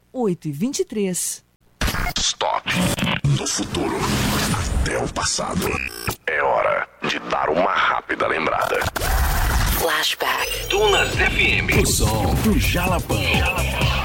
8h23. Stop. Do futuro até o passado. É hora de dar uma rápida lembrada. Flashback. Dunas FM. O som do Jalapão.